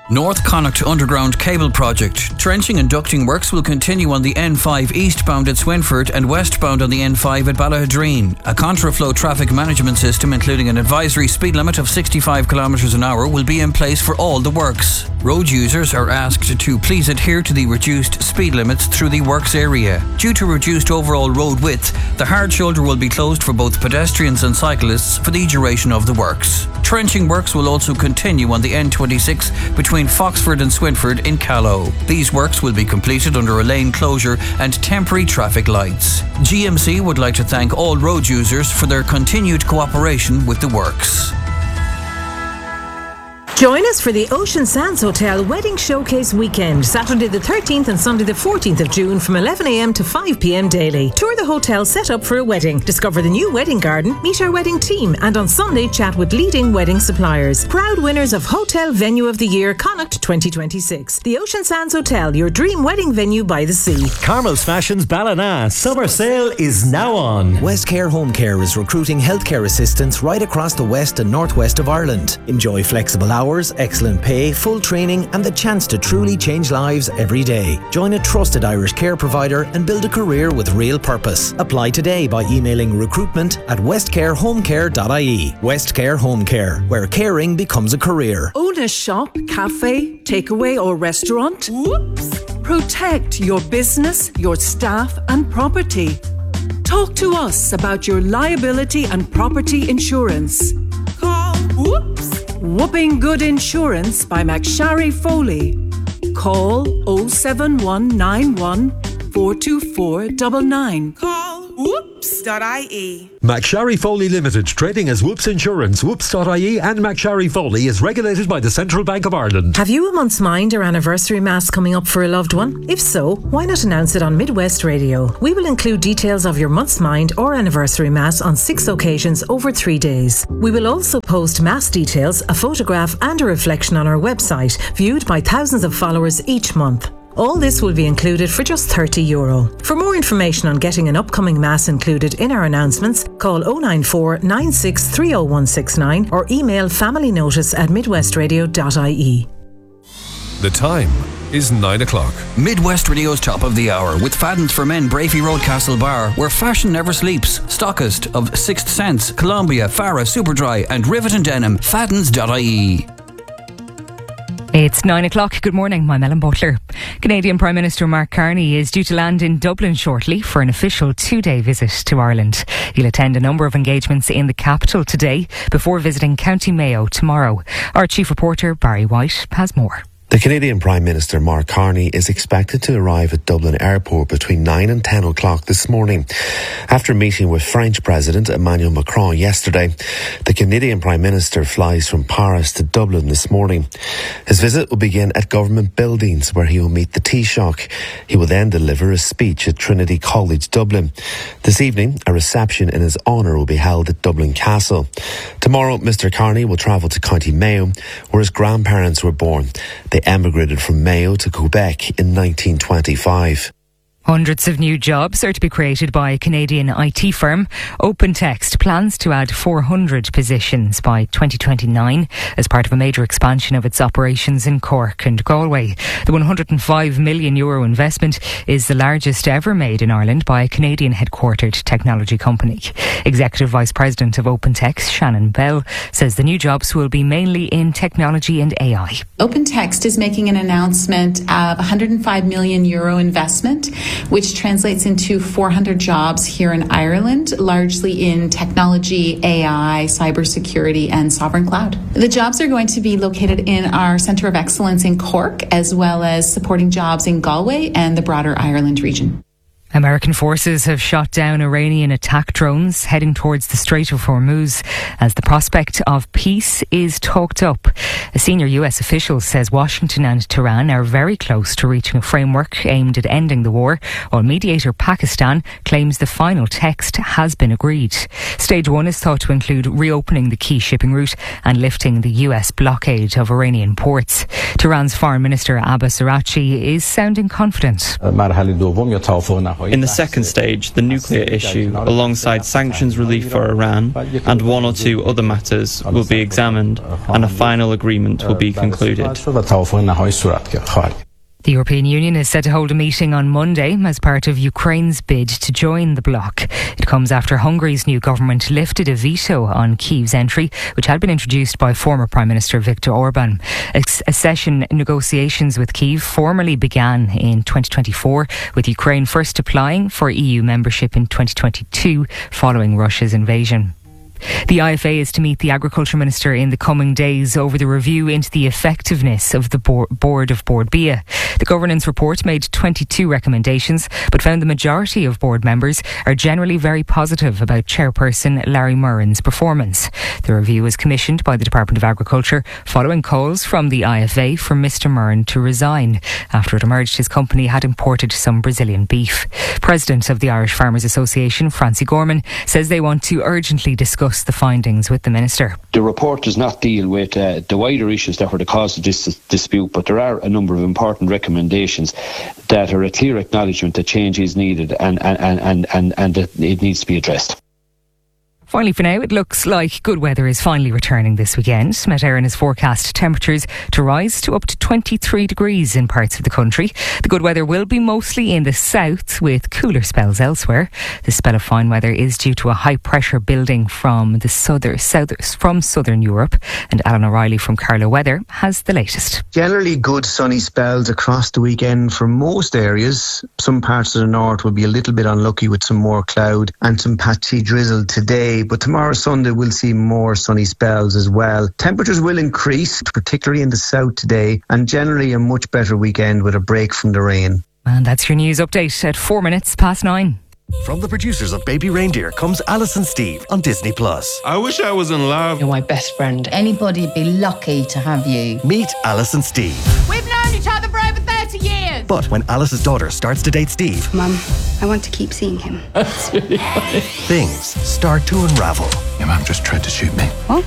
North Connacht Underground Cable Project. Trenching and ducting works will continue on the N5 eastbound at Swinford and westbound on the N5 at Ballahadreen. A contraflow traffic management system, including an advisory speed limit of 65 km an hour, will be in place for all the works. Road users are asked to please adhere to the reduced speed limits through the works area. Due to reduced overall road width, the hard shoulder will be closed for both pedestrians and cyclists for the duration of the works. Trenching works will also continue on the N26 between Foxford and Swinford in Callow. These works will be completed under a lane closure and temporary traffic lights. GMC would like to thank all road users for their continued cooperation with the works. Join us for the Ocean Sands Hotel Wedding Showcase Weekend, Saturday the 13th and Sunday the 14th of June from 11am to 5pm daily. Tour the hotel set up for a wedding, discover the new wedding garden, meet our wedding team, and on Sunday chat with leading wedding suppliers. Proud winners of Hotel Venue of the Year Connacht 2026. The Ocean Sands Hotel, your dream wedding venue by the sea. Carmel's Fashions Ballina summer sale is now on. West Care Home Care is recruiting healthcare assistants right across the west and northwest of Ireland. Enjoy flexible hours, excellent pay, full training and the chance to truly change lives every day. Join a trusted Irish care provider and build a career with real purpose. Apply today by emailing recruitment@westcarehomecare.ie. West Care Home Care, where caring becomes a career. Own a shop, cafe, takeaway or restaurant? Whoops! Protect your business, your staff and property. Talk to us about your liability and property insurance. Call Whoops! Whooping Good Insurance by McSharry Foley. Call 07191 424 99. Call whoops.ie. McSharry Foley Limited, trading as Whoops Insurance, whoops.ie and McSharry Foley is regulated by the Central Bank of Ireland. Have you a month's mind or anniversary mass coming up for a loved one? If so, why not announce it on Midwest Radio? We will include details of your month's mind or anniversary mass on 6 occasions over 3 days. We will also post mass details, a photograph and a reflection on our website, viewed by thousands of followers each month. All this will be included for just €30. For more information on getting an upcoming mass included in our announcements, call 094 96 30169 or email familynotice@midwestradio.ie. The time is 9 o'clock. Midwest Radio's Top of the Hour with Fadden's for Men, Brafey Road, Castlebar, where fashion never sleeps. Stockist of Sixth Sense, Columbia, Farah, Superdry and Rivet and Denim. Faddens.ie. It's 9 o'clock. Good morning, I'm Ellen Butler. Canadian Prime Minister Mark Carney is due to land in Dublin shortly for an official 2-day visit to Ireland. He'll attend a number of engagements in the capital today before visiting County Mayo tomorrow. Our chief reporter, Barry White, has more. The Canadian Prime Minister Mark Carney is expected to arrive at Dublin Airport between 9 and 10 o'clock this morning. After meeting with French President Emmanuel Macron yesterday, the Canadian Prime Minister flies from Paris to Dublin this morning. His visit will begin at government buildings where he will meet the Taoiseach. He will then deliver a speech at Trinity College, Dublin. This evening, a reception in his honour will be held at Dublin Castle. Tomorrow, Mr Carney will travel to County Mayo, where his grandparents were born. They emigrated from Mayo to Quebec in 1925. Hundreds of new jobs are to be created by a Canadian IT firm. OpenText plans to add 400 positions by 2029 as part of a major expansion of its operations in Cork and Galway. The €105 million investment is the largest ever made in Ireland by a Canadian headquartered technology company. Executive Vice President of OpenText, Shannon Bell, says the new jobs will be mainly in technology and AI. OpenText is making an announcement of €105 million investment, which translates into 400 jobs here in Ireland, largely in technology, AI, cybersecurity, and sovereign cloud. The jobs are going to be located in our Centre of Excellence in Cork, as well as supporting jobs in Galway and the broader Ireland region. American forces have shot down Iranian attack drones heading towards the Strait of Hormuz as the prospect of peace is talked up. A senior US official says Washington and Tehran are very close to reaching a framework aimed at ending the war, while mediator Pakistan claims the final text has been agreed. Stage 1 is thought to include reopening the key shipping route and lifting the US blockade of Iranian ports. Tehran's Foreign Minister Abbas Araghchi is sounding confident. In the second stage, the nuclear issue, alongside sanctions relief for Iran and one or two other matters, will be examined, and a final agreement agreement will be concluded. The European Union is set to hold a meeting on Monday as part of Ukraine's bid to join the bloc. It comes after Hungary's new government lifted a veto on Kyiv's entry, which had been introduced by former Prime Minister Viktor Orban. Accession negotiations with Kyiv formally began in 2024, with Ukraine first applying for EU membership in 2022 following Russia's invasion. The IFA is to meet the Agriculture Minister in the coming days over the review into the effectiveness of the board of Bord Bia. The governance report made 22 recommendations, but found the majority of board members are generally very positive about Chairperson Larry Murren's performance. The review was commissioned by the Department of Agriculture following calls from the IFA for Mr Murren to resign after it emerged his company had imported some Brazilian beef. President of the Irish Farmers Association, Francie Gorman, says they want to urgently discuss the findings with the Minister. The report does not deal with the wider issues that were the cause of this dispute, but there are a number of important recommendations that are a clear acknowledgement that change is needed and that it needs to be addressed. Finally, for now, it looks like good weather is finally returning this weekend. Met Éireann has forecast temperatures to rise to up to 23 degrees in parts of the country. The good weather will be mostly in the south, with cooler spells elsewhere. This spell of fine weather is due to a high pressure building from southern Europe. And Alan O'Reilly from Carlow Weather has the latest. Generally good sunny spells across the weekend for most areas. Some parts of the north will be a little bit unlucky with some more cloud and some patchy drizzle today. But tomorrow, Sunday, we'll see more sunny spells as well. Temperatures will increase, particularly in the south today, and generally a much better weekend with a break from the rain. And that's your news update at 9:04. From the producers of Baby Reindeer comes Alice and Steve on Disney+. I wish I was in love. You're my best friend. Anybody'd be lucky to have you. Meet Alice and Steve. We've known each other for over 30 years. But when Alice's daughter starts to date Steve... Mum, I want to keep seeing him. That's really funny. Things start to unravel. Your mum just tried to shoot me. What?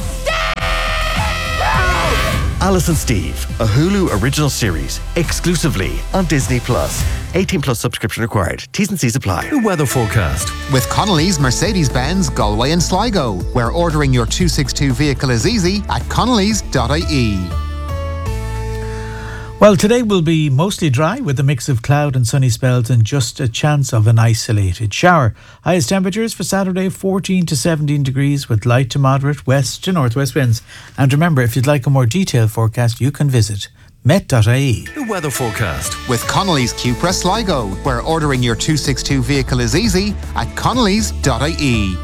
Alice and Steve, a Hulu original series, exclusively on Disney+. 18+ subscription required. T's and C's apply. The weather forecast. With Connolly's Mercedes-Benz, Galway and Sligo, where ordering your 262 vehicle is easy at connellys.ie. Well, today will be mostly dry with a mix of cloud and sunny spells and just a chance of an isolated shower. Highest temperatures for Saturday 14 to 17 degrees with light to moderate west to northwest winds. And remember, if you'd like a more detailed forecast, you can visit met.ie. The weather forecast. With Connolly's Cupra Sligo, where ordering your 262 vehicle is easy at connellys.ie.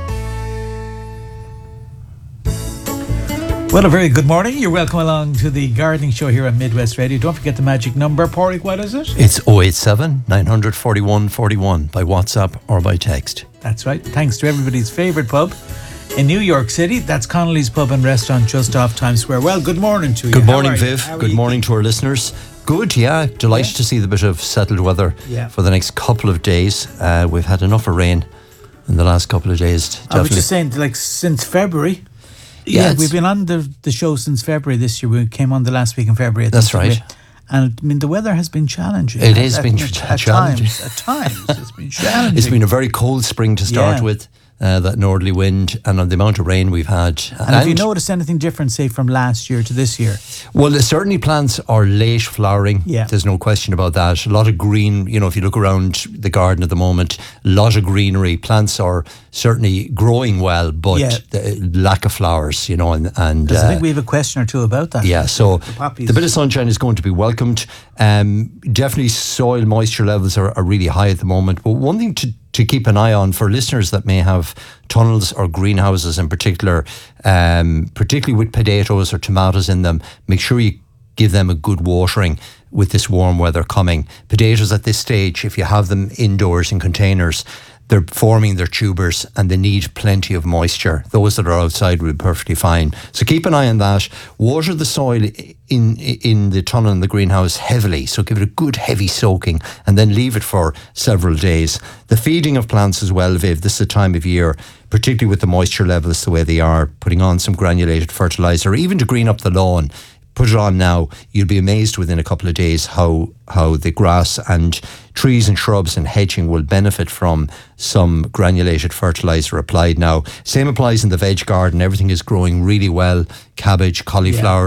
Well, a very good morning. You're welcome along to the gardening show here on Midwest Radio. Don't forget the magic number. Pádraig, what is it? It's 087 900 41 41 by WhatsApp or by text. That's right. Thanks to everybody's favourite pub in New York City. That's Connolly's Pub and Restaurant just off Times Square. Well, good morning to you. Good morning, Viv. Good morning to our listeners. Good, yeah. Delighted to see the bit of settled weather for the next couple of days. We've had enough of rain in the last couple of days. I was just saying, like, since February... Yeah, we've been on the show since February this year. We came on the last week in February. That's right. And I mean, the weather has been challenging. It has been challenging. At times, it's been challenging. It's been a very cold spring to start with. That northerly wind and on the amount of rain we've had. And have you noticed anything different, say, from last year to this year? Well, certainly plants are late flowering. Yeah. There's no question about that. A lot of green, if you look around the garden at the moment, a lot of greenery. Plants are certainly growing well, but the lack of flowers, and I think we have a question or two about that. Yeah, so the bit of sunshine is going to be welcomed. Definitely soil moisture levels are really high at the moment. But one thing to keep an eye on for listeners that may have tunnels or greenhouses in particular, particularly with potatoes or tomatoes in them, make sure you give them a good watering with this warm weather coming. Potatoes at this stage, if you have them indoors in containers, they're forming their tubers and they need plenty of moisture. Those that are outside will be perfectly fine. So keep an eye on that. Water the soil in the tunnel and the greenhouse heavily. So give it a good heavy soaking and then leave it for several days. The feeding of plants as well, Viv, this is the time of year, particularly with the moisture levels the way they are, putting on some granulated fertiliser, even to green up the lawn. Put it on now. You'll be amazed within a couple of days how the grass and trees and shrubs and hedging will benefit from some granulated fertiliser applied now. Same applies in the veg garden. Everything is growing really well. Cabbage, cauliflowers,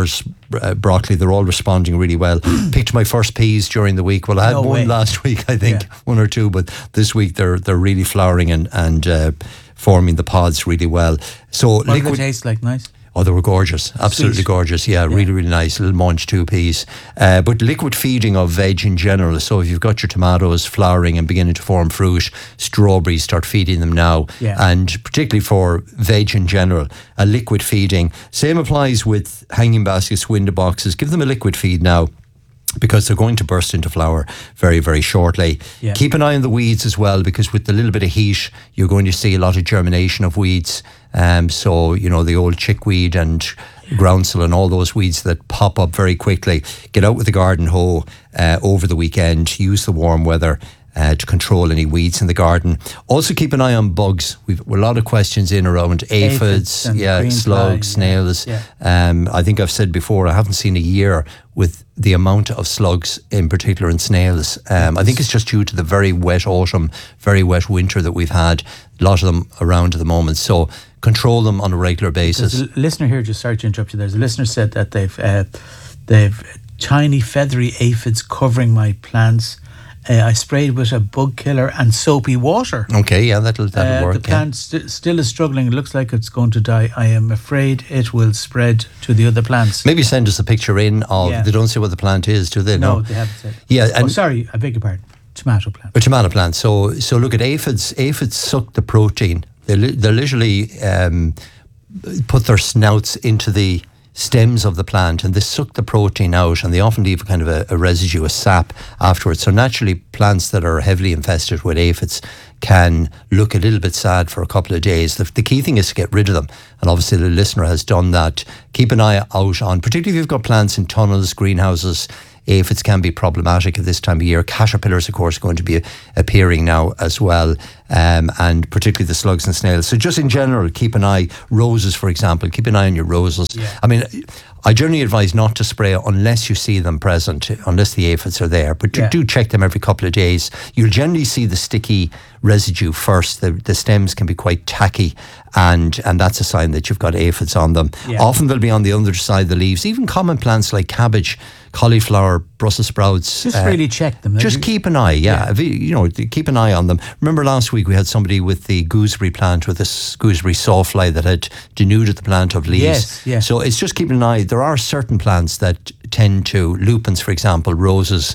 broccoli, they're all responding really well. Picked my first peas during the week. Well, I had one last week, I think, one or two, but this week they're really flowering and forming the pods really well. So what do they taste like? Nice? Oh, they were gorgeous. Absolutely gorgeous. Yeah, really, really nice. Little munch, 2 peas. But liquid feeding of veg in general. So if you've got your tomatoes flowering and beginning to form fruit, strawberries, start feeding them now. Yeah. And particularly for veg in general, a liquid feeding. Same applies with hanging baskets, window boxes. Give them a liquid feed now, because they're going to burst into flower very, very shortly. Yeah. Keep an eye on the weeds as well, because with the little bit of heat, you're going to see a lot of germination of weeds. So, you know, the old chickweed and groundsel and all those weeds that pop up very quickly. Get out with the garden hoe over the weekend. Use the warm weather to control any weeds in the garden. Also keep an eye on bugs. We've a lot of questions in around aphids, slugs, snails. I think I've said before, I haven't seen a year with the amount of slugs, in particular in snails. I think it's just due to the very wet autumn, very wet winter that we've had. A lot of them around at the moment. So control them on a regular basis. There's a listener here, just sorry to interrupt you. There's a listener said that they've tiny feathery aphids covering my plants. I sprayed with a bug killer and soapy water. Okay, yeah, that'll work. The plant still is struggling. It looks like it's going to die. I am afraid it will spread to the other plants. Maybe send us a picture in of. They don't say what the plant is, do they? No, they haven't said. Yeah, sorry, I beg your pardon. Tomato plant. A tomato plant. So look at aphids. Aphids suck the protein. They literally put their snouts into the stems of the plant and they suck the protein out, and they often leave a kind of a residue, a sap afterwards. So naturally, plants that are heavily infested with aphids can look a little bit sad for a couple of days. The key thing is to get rid of them, and obviously the listener has done that. Keep an eye out on, particularly if you've got plants in tunnels, greenhouses. Aphids can be problematic at this time of year. Caterpillars, of course, are going to be appearing now as well, and particularly the slugs and snails. So just in general, keep an eye. Roses, for example, keep an eye on your roses. Yeah. I mean, I generally advise not to spray unless you see them present, unless the aphids are there. But do check them every couple of days. You'll generally see the sticky residue first. The stems can be quite tacky, and that's a sign that you've got aphids on them. Yeah. Often they'll be on the underside of the leaves. Even common plants like cabbage, cauliflower, Brussels sprouts. Just really check them. Just keep an eye, keep an eye on them. Remember last week we had somebody with the gooseberry plant, with this gooseberry sawfly that had denuded the plant of leaves. Yes. So it's just keeping an eye. There are certain plants that tend to, lupins for example, roses,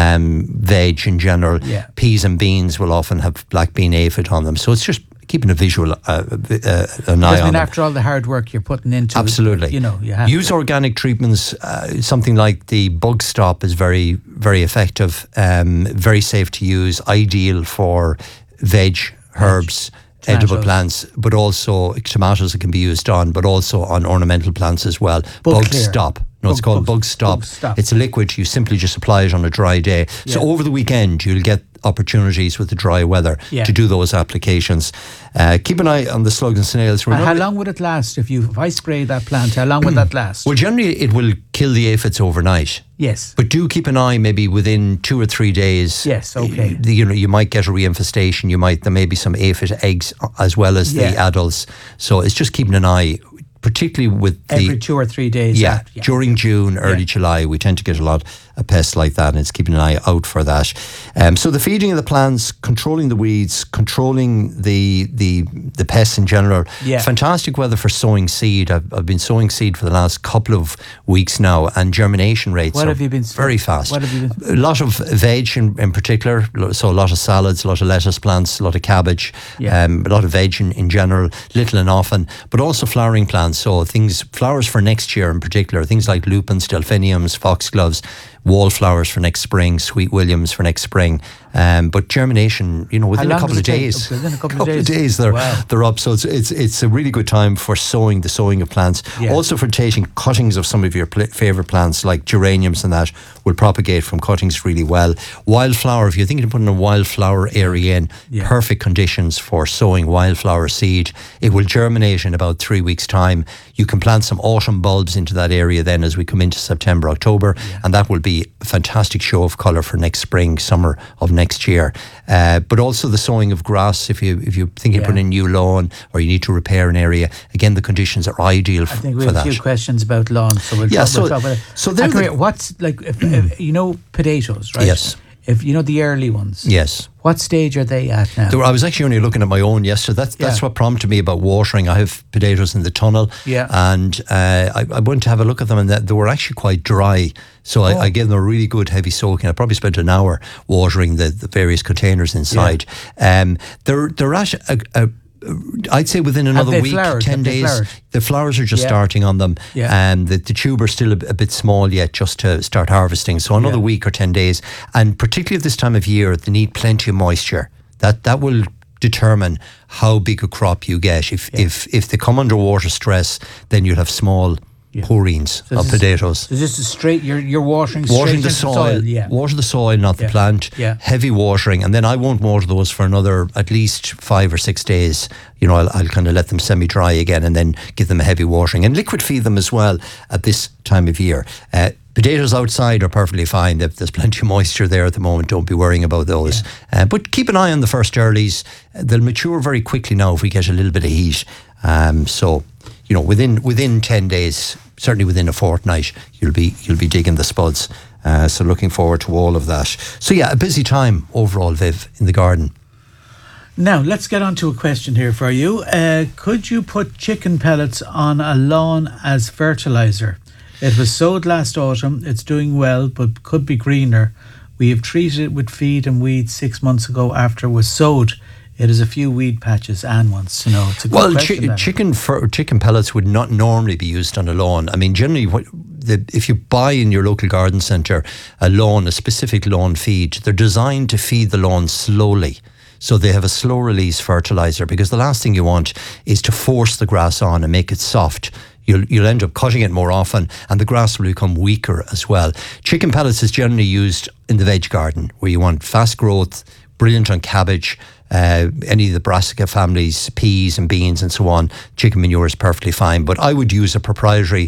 veg in general, peas and beans will often have black bean aphid on them. So it's just keeping a visual an eye on them. After all the hard work you're putting into absolutely. it, you have use organic treatments. Something like the Bug Stop is very, very effective, very safe to use, ideal for veg, herbs, edible plants, but also tomatoes it can be used on, but also on ornamental plants as well. Bug Stop. No, it's called Bug Stop. It's a liquid. You simply just apply it on a dry day. So over the weekend, you'll get opportunities with the dry weather to do those applications. Keep an eye on the slugs and snails. How long would it last? If I spray that plant, how long would that last? Well, generally it will kill the aphids overnight. Yes. But do keep an eye maybe within 2 or 3 days. Yes, okay. You might get a reinfestation. There may be some aphid eggs as well as the adults. So it's just keeping an eye, particularly with every 2 or 3 days. During June, early July, we tend to get a lot of pests like that, and it's keeping an eye out for that. So the feeding of the plants, controlling the weeds, controlling the pests in general. Fantastic weather for sowing seed. I've been sowing seed for the last couple of weeks now, and germination rates are very fast. What have you been? A lot of veg in particular, so a lot of salads, a lot of lettuce plants, a lot of cabbage, a lot of veg in general, little and often, but also flowering plants. So flowers for next year in particular, things like lupins, delphiniums, foxgloves, wallflowers for next spring, sweet williams for next spring. But germination, within a couple of days. Within a couple of days, they're up. So it's a really good time for sowing of plants. Also for taking cuttings of some of your favourite plants like geraniums and that will propagate from cuttings really well. Wildflower, if you're thinking of putting a wildflower area in, perfect conditions for sowing wildflower seed. It will germinate in about 3 weeks' time. You can plant some autumn bulbs into that area then as we come into September, October, and that will be a fantastic show of colour for next spring, summer of next year. But also the sowing of grass, if you think you put in new lawn or you need to repair an area, again, the conditions are ideal for that. I think we have a few questions about lawns, so we'll talk about it. So what's like, if, you know, potatoes, right? Yes. If you know the early ones, yes. What stage are they at now? I was actually only looking at my own yesterday. That's what prompted me about watering. I have potatoes in the tunnel, and I went to have a look at them, and they were actually quite dry. So I gave them a really good heavy soaking. I probably spent an hour watering the various containers inside. They're at I'd say within another week, 10 days, the flowers are just starting on them. The tube are still a bit small yet, just to start harvesting. So another week or 10 days. And particularly at this time of year, they need plenty of moisture. That will determine how big a crop you get. If they come under water stress, then you'll have small poreens of potatoes. So just straight, you're watering the soil. Water the soil, not the plant. Heavy watering, and then I won't water those for another at least 5 or 6 days. You know, I'll kind of let them semi-dry again, and then give them a heavy watering and liquid feed them as well at this time of year. Potatoes outside are perfectly fine. There's plenty of moisture there at the moment. Don't be worrying about those. But keep an eye on the first earlies. They'll mature very quickly now if we get a little bit of heat. So, you know, within 10 days, certainly within a fortnight, you'll be digging the spuds. So looking forward to all of that. So yeah, a busy time overall, Viv, in the garden. Now, let's get on to a question here for you. Could you put chicken pellets on a lawn as fertiliser? It was sowed last autumn. It's doing well, but could be greener. We have treated it with feed and weeds 6 months ago after it was sowed. It is a few weed patches. Anne wants to know. It's a good question, chicken pellets would not normally be used on a lawn. I mean, generally, if you buy in your local garden centre a specific lawn feed, they're designed to feed the lawn slowly. So they have a slow release fertiliser, because the last thing you want is to force the grass on and make it soft. You'll end up cutting it more often, and the grass will become weaker as well. Chicken pellets is generally used in the veg garden, where you want fast growth, brilliant on cabbage, any of the brassica families, peas and beans and so on. Chicken manure is perfectly fine, but I would use a proprietary